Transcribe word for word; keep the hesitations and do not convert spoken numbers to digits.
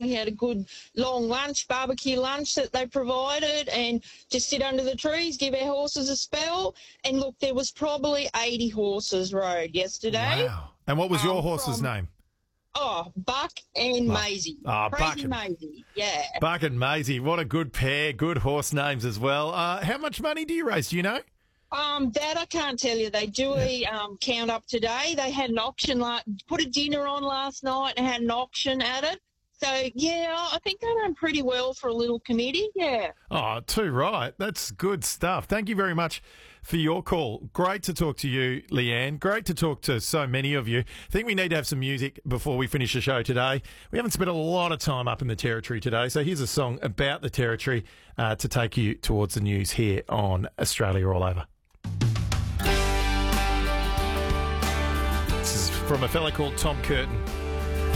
He had a good long lunch, barbecue lunch that they provided, and just sit under the trees, give our horses a spell. And look, there was probably eighty horses rode yesterday. Wow. And what was your Um, horse's from- name? Oh, Buck and Maisie. Oh, Crazy Buck and- Maisie, yeah. Buck and Maisie. What a good pair. Good horse names as well. Uh, how much money do you raise? Do you know? Um, that I can't tell you. They do a um, count up today. They had an auction, like, put a dinner on last night and had an auction at it. So, yeah, I think they done pretty well for a little committee, yeah. Oh, too right. That's good stuff. Thank you very much for your call. Great to talk to you, Leanne. Great to talk to so many of you. I think we need to have some music before we finish the show today. We haven't spent a lot of time up in the Territory today, so here's a song about the Territory uh, to take you towards the news here on Australia All Over. This is from a fella called Tom Curtin.